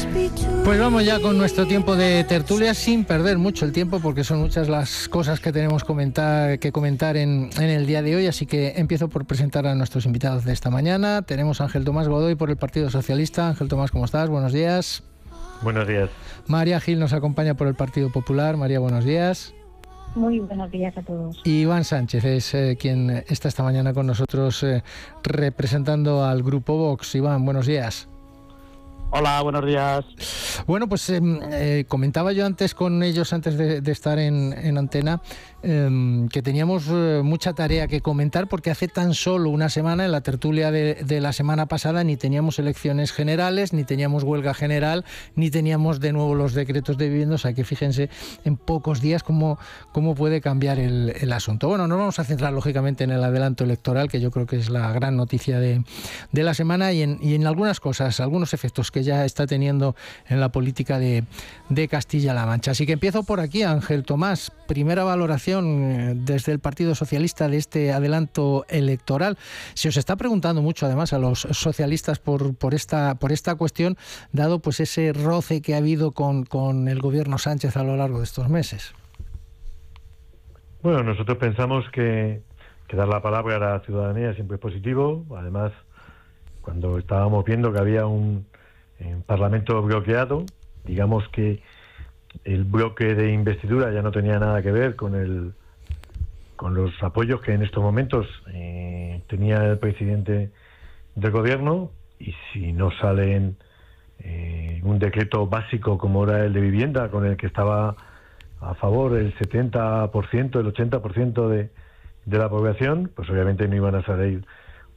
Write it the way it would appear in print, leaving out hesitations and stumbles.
Pues vamos ya con nuestro tiempo de tertulia, sin perder mucho el tiempo, porque son muchas las cosas que tenemos que comentar en el día de hoy. Así que empiezo por presentar a nuestros invitados de esta mañana. Tenemos a Ángel Tomás Godoy por el Partido Socialista. Ángel Tomás, ¿cómo estás? Buenos días. Buenos días. María Gil nos acompaña por el Partido Popular. María, buenos días. Muy buenos días a todos. Y Iván Sánchez es quien está esta mañana con nosotros representando al Grupo Vox. Iván, buenos días. Hola, buenos días. Bueno, pues comentaba yo antes con ellos, antes de estar en antena, que teníamos mucha tarea que comentar, porque hace tan solo una semana, en la tertulia de la semana pasada, ni teníamos elecciones generales, ni teníamos huelga general, ni teníamos de nuevo los decretos de vivienda. O sea que fíjense en pocos días cómo puede cambiar el asunto. Bueno, nos vamos a centrar lógicamente en el adelanto electoral, que yo creo que es la gran noticia de la semana, y en algunas cosas, algunos efectos que ya está teniendo en la política de Castilla-La Mancha. Así que empiezo por aquí, Ángel Tomás. Primera valoración desde el Partido Socialista de este adelanto electoral. Se os está preguntando mucho, además, a los socialistas por esta cuestión, dado pues ese roce que ha habido con el gobierno Sánchez a lo largo de estos meses. Bueno, nosotros pensamos que dar la palabra a la ciudadanía siempre es positivo. Además, cuando estábamos viendo que había un Parlamento bloqueado, digamos que el bloque de investidura ya no tenía nada que ver con los apoyos que en estos momentos tenía el presidente del gobierno, y si no sale un decreto básico como era el de vivienda, con el que estaba a favor el 70%, el 80% de la población, pues obviamente no iban a salir